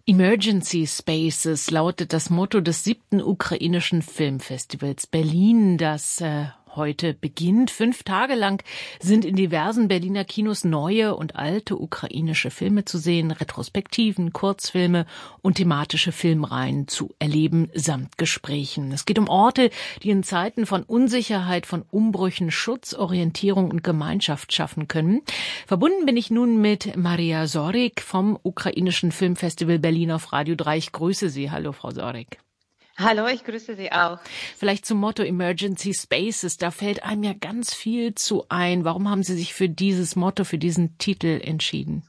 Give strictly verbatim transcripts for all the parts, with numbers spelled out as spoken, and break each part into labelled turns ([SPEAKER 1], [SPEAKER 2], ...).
[SPEAKER 1] Emergency Spaces lautet das Motto des siebten ukrainischen Filmfestivals Berlin, das äh, heute beginnt. Fünf Tage lang sind in diversen Berliner Kinos neue und alte ukrainische Filme zu sehen, Retrospektiven, Kurzfilme und thematische Filmreihen zu erleben, samt Gesprächen. Es geht um Orte, die in Zeiten von Unsicherheit, von Umbrüchen Schutz, Orientierung und Gemeinschaft schaffen können. Verbunden bin ich nun mit Maria Zorik vom ukrainischen Filmfestival Berlin auf Radio drei. Ich grüße Sie. Hallo, Frau Zorik.
[SPEAKER 2] Hallo, ich grüße Sie auch.
[SPEAKER 1] Vielleicht zum Motto Emergency Spaces, da fällt einem ja ganz viel zu ein. Warum haben Sie sich für dieses Motto, für diesen Titel entschieden?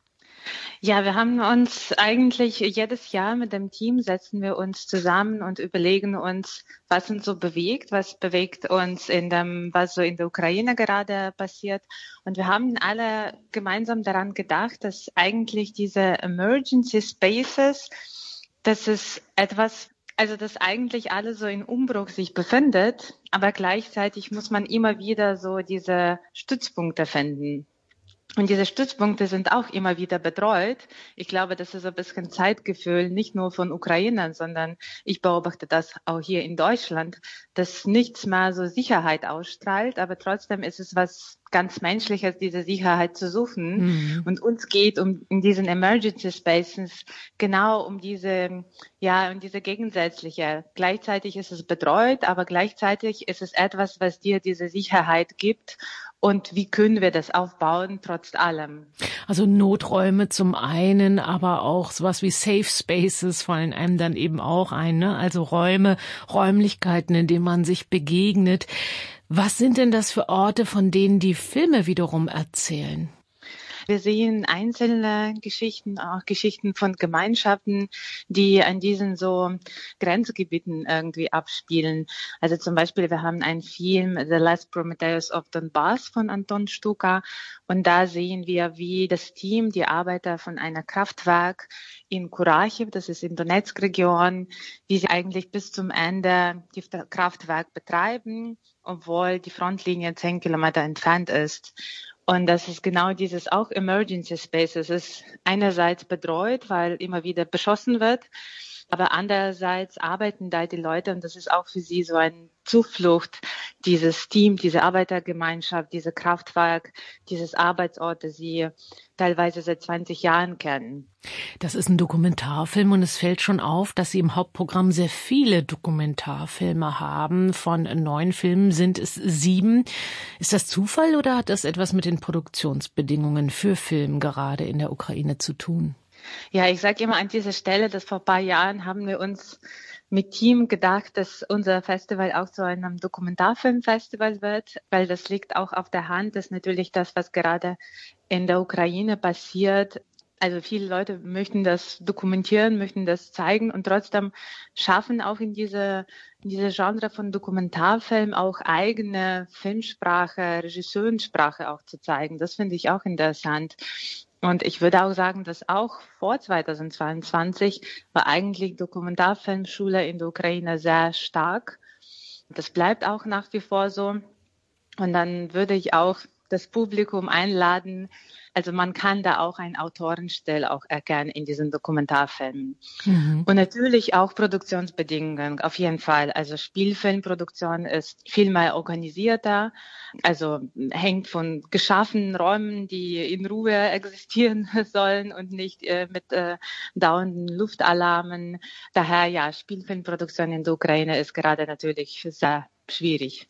[SPEAKER 2] Ja, wir haben uns eigentlich jedes Jahr mit dem Team setzen wir uns zusammen und überlegen uns, was uns so bewegt, was bewegt uns in dem, was so in der Ukraine gerade passiert. Und wir haben alle gemeinsam daran gedacht, dass eigentlich diese Emergency Spaces, das ist etwas, also dass eigentlich alles so in Umbruch sich befindet, aber gleichzeitig muss man immer wieder so diese Stützpunkte finden. Und diese Stützpunkte sind auch immer wieder betreut. Ich glaube, das ist ein bisschen Zeitgefühl, nicht nur von Ukrainern, sondern ich beobachte das auch hier in Deutschland, dass nichts mehr so Sicherheit ausstrahlt, aber trotzdem ist es was ganz Menschliches, diese Sicherheit zu suchen. Mhm. Und uns geht um in diesen Emergency Spaces genau um diese, ja, um diese gegensätzliche. Gleichzeitig ist es betreut, aber gleichzeitig ist es etwas, was dir diese Sicherheit gibt. Und wie können wir das aufbauen, trotz allem?
[SPEAKER 1] Also Noträume zum einen, aber auch sowas wie Safe Spaces fallen einem dann eben auch ein, ne? Also Räume, Räumlichkeiten, in denen man sich begegnet. Was sind denn das für Orte, von denen die Filme wiederum erzählen?
[SPEAKER 2] Wir sehen einzelne Geschichten, auch Geschichten von Gemeinschaften, die an diesen so Grenzgebieten irgendwie abspielen. Also zum Beispiel, wir haben einen Film, The Last Prometheus of Donbass von Anton Stuka. Und da sehen wir, wie das Team, die Arbeiter von einer Kraftwerk in Kurachiv, das ist in Donetsk-Region, wie sie eigentlich bis zum Ende die Kraftwerk betreiben, obwohl die Frontlinie zehn Kilometer entfernt ist. Und das ist genau dieses auch Emergency Space. Es ist einerseits betreut, weil immer wieder beschossen wird, aber andererseits arbeiten da die Leute und das ist auch für sie so eine Zuflucht, dieses Team, diese Arbeitergemeinschaft, diese Kraftwerk, dieses Arbeitsort, das sie teilweise seit zwanzig Jahren kennen.
[SPEAKER 1] Das ist ein Dokumentarfilm und es fällt schon auf, dass Sie im Hauptprogramm sehr viele Dokumentarfilme haben. Von neun Filmen sind es sieben. Ist das Zufall oder hat das etwas mit den Produktionsbedingungen für Film gerade in der Ukraine zu tun?
[SPEAKER 2] Ja, ich sage immer an dieser Stelle, dass vor ein paar Jahren haben wir uns mit Team gedacht, dass unser Festival auch zu einem Dokumentarfilmfestival wird, weil das liegt auch auf der Hand, dass natürlich das, was gerade in der Ukraine passiert, also viele Leute möchten das dokumentieren, möchten das zeigen und trotzdem schaffen auch in diese, in diese Genre von Dokumentarfilm auch eigene Filmsprache, Regisseurensprache auch zu zeigen. Das finde ich auch interessant. Und ich würde auch sagen, dass auch vor zweitausendzweiundzwanzig war eigentlich Dokumentarfilmschule in der Ukraine sehr stark. Das bleibt auch nach wie vor so. Und dann würde ich auch das Publikum einladen. Also man kann da auch einen Autorenstil auch erkennen in diesen Dokumentarfilmen. Mhm. Und natürlich auch Produktionsbedingungen, auf jeden Fall. Also Spielfilmproduktion ist viel mehr organisierter, also hängt von geschaffenen Räumen, die in Ruhe existieren sollen und nicht äh, mit äh, dauernden Luftalarmen. Daher, ja, Spielfilmproduktion in der Ukraine ist gerade natürlich sehr schwierig.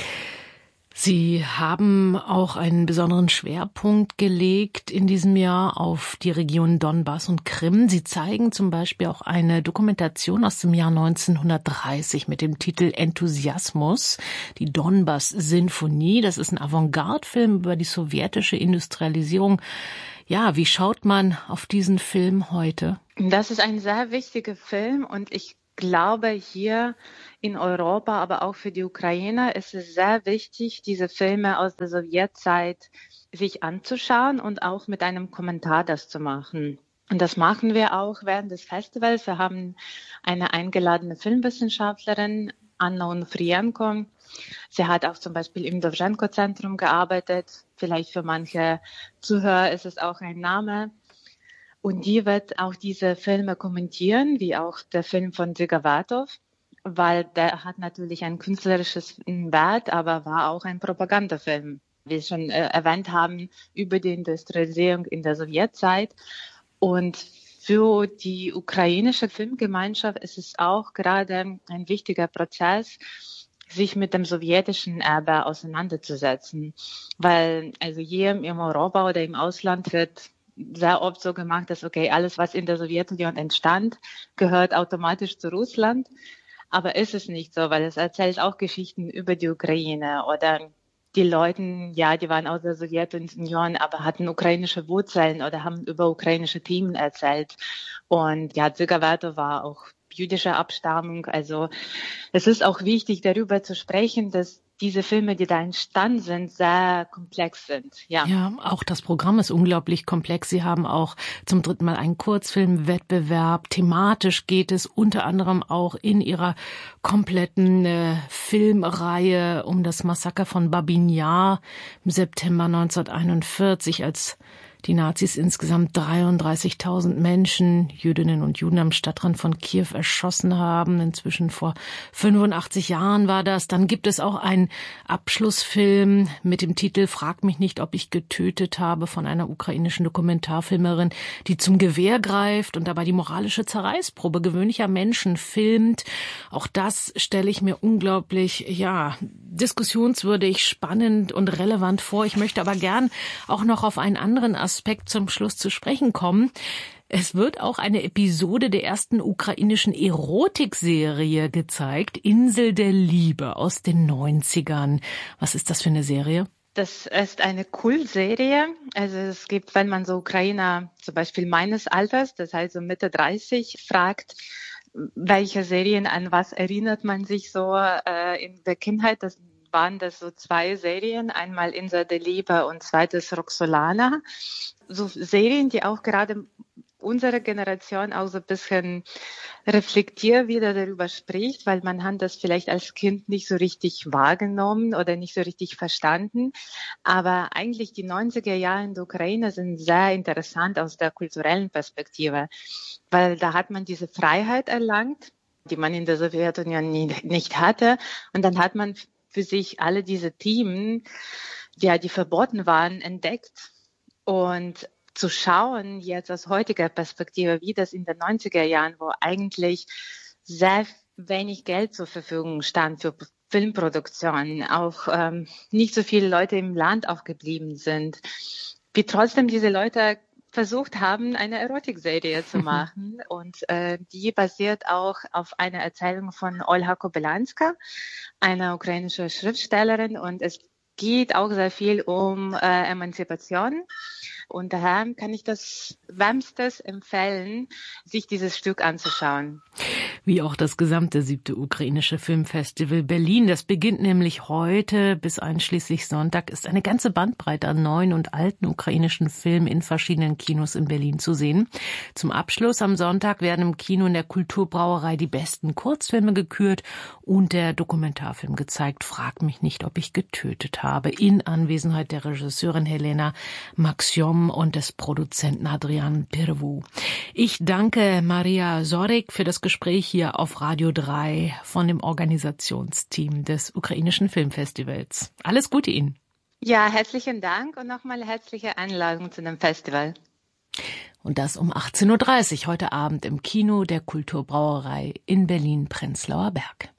[SPEAKER 1] Sie haben auch einen besonderen Schwerpunkt gelegt in diesem Jahr auf die Regionen Donbass und Krim. Sie zeigen zum Beispiel auch eine Dokumentation aus dem Jahr neunzehnhundertdreißig mit dem Titel Enthusiasmus, die Donbass-Sinfonie. Das ist ein Avantgarde-Film über die sowjetische Industrialisierung. Ja, wie schaut man auf diesen Film heute?
[SPEAKER 2] Das ist ein sehr wichtiger Film und ich glaube, hier in Europa, aber auch für die Ukrainer ist es sehr wichtig, diese Filme aus der Sowjetzeit sich anzuschauen und auch mit einem Kommentar das zu machen. Und das machen wir auch während des Festivals. Wir haben eine eingeladene Filmwissenschaftlerin, Anna Onufrienko. Sie hat auch zum Beispiel im Dowzhenko-Zentrum gearbeitet. Vielleicht für manche Zuhörer ist es auch ein Name. Und die wird auch diese Filme kommentieren, wie auch der Film von Dziga Vertov, weil der hat natürlich ein künstlerisches Wert, aber war auch ein Propagandafilm. Wie wir schon äh, erwähnt haben, über die Industrialisierung in der Sowjetzeit. Und für die ukrainische Filmgemeinschaft ist es auch gerade ein wichtiger Prozess, sich mit dem sowjetischen Erbe auseinanderzusetzen. Weil also hier im Europa oder im Ausland wird sehr oft so gemacht, dass okay, alles, was in der Sowjetunion entstand, gehört automatisch zu Russland. Aber ist es nicht so, weil es erzählt auch Geschichten über die Ukraine oder die Leute, ja, die waren aus der Sowjetunion, aber hatten ukrainische Wurzeln oder haben über ukrainische Themen erzählt. Und ja, Dziga Vertov war auch jüdischer Abstammung. Also es ist auch wichtig, darüber zu sprechen, dass diese Filme, die da entstanden sind, sehr komplex sind. Ja.
[SPEAKER 1] Ja, auch das Programm ist unglaublich komplex. Sie haben auch zum dritten Mal einen Kurzfilmwettbewerb. Thematisch geht es unter anderem auch in Ihrer kompletten äh, Filmreihe um das Massaker von Babin Jar im September neunzehnhunderteinundvierzig, als die Nazis insgesamt dreiunddreißigtausend Menschen, Jüdinnen und Juden am Stadtrand von Kiew erschossen haben. Inzwischen vor fünfundachtzig Jahren war das. Dann gibt es auch einen Abschlussfilm mit dem Titel Frag mich nicht, ob ich getötet habe, von einer ukrainischen Dokumentarfilmerin, die zum Gewehr greift und dabei die moralische Zerreißprobe gewöhnlicher Menschen filmt. Auch das stelle ich mir unglaublich, ja, diskussionswürdig, spannend und relevant vor. Ich möchte aber gern auch noch auf einen anderen Aspekt Aspekt zum Schluss zu sprechen kommen. Es wird auch eine Episode der ersten ukrainischen Erotikserie gezeigt, Insel der Liebe aus den neunzigern. Was ist das für eine Serie?
[SPEAKER 2] Das ist eine Kultserie. Also es gibt, wenn man so Ukrainer zum Beispiel meines Alters, das heißt so Mitte dreißig, fragt, welche Serien, an was erinnert man sich so äh, in der Kindheit, das waren das so zwei Serien, einmal Insel der Liebe und zweites Roxolana. So Serien, die auch gerade unsere Generation auch so ein bisschen reflektiert wieder darüber spricht, weil man hat das vielleicht als Kind nicht so richtig wahrgenommen oder nicht so richtig verstanden. Aber eigentlich die neunziger Jahre in der Ukraine sind sehr interessant aus der kulturellen Perspektive, weil da hat man diese Freiheit erlangt, die man in der Sowjetunion nie, nicht hatte. Und dann hat man für sich alle diese Themen, ja, die verboten waren, entdeckt. Und zu schauen jetzt aus heutiger Perspektive, wie das in den neunziger Jahren, wo eigentlich sehr wenig Geld zur Verfügung stand für Filmproduktionen, auch ähm, nicht so viele Leute im Land auch geblieben sind, wie trotzdem diese Leute versucht haben, eine Erotikserie zu machen. Und äh, die basiert auch auf einer Erzählung von Olha Kobylanska, einer ukrainischen Schriftstellerin. Und es geht auch sehr viel um äh, Emanzipation. Und daher kann ich das wärmstens empfehlen, sich dieses Stück anzuschauen.
[SPEAKER 1] Wie auch das gesamte siebte ukrainische Filmfestival Berlin. Das beginnt nämlich heute bis einschließlich Sonntag, ist eine ganze Bandbreite an neuen und alten ukrainischen Filmen in verschiedenen Kinos in Berlin zu sehen. Zum Abschluss am Sonntag werden im Kino in der Kulturbrauerei die besten Kurzfilme gekürt und der Dokumentarfilm gezeigt, Frag mich nicht, ob ich getötet habe, in Anwesenheit der Regisseurin Helena Maxiom und des Produzenten Adrian Pirvu. Ich danke Maria Zorik für das Gespräch hier auf Radio drei von dem Organisationsteam des ukrainischen Filmfestivals. Alles Gute Ihnen.
[SPEAKER 2] Ja, herzlichen Dank und nochmal herzliche Einladung zu dem Festival.
[SPEAKER 1] Und das um achtzehn Uhr dreißig heute Abend im Kino der Kulturbrauerei in Berlin-Prenzlauer Berg.